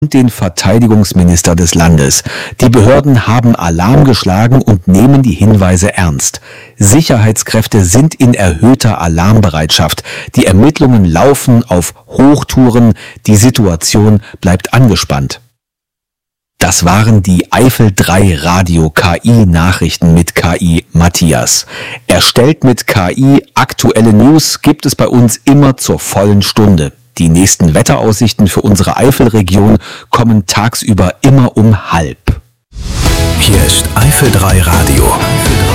den Verteidigungsminister des Landes. Die Behörden haben Alarm geschlagen und nehmen die Hinweise ernst. Sicherheitskräfte sind in erhöhter Alarmbereitschaft. Die Ermittlungen laufen auf Hochtouren. Die Situation bleibt angespannt. Das waren die Eifel 3 Radio KI Nachrichten mit KI Matthias. Erstellt mit KI, aktuelle News gibt es bei uns immer zur vollen Stunde. Die nächsten Wetteraussichten für unsere Eifelregion kommen tagsüber immer um 12:30. Hier ist Eifel 3 Radio.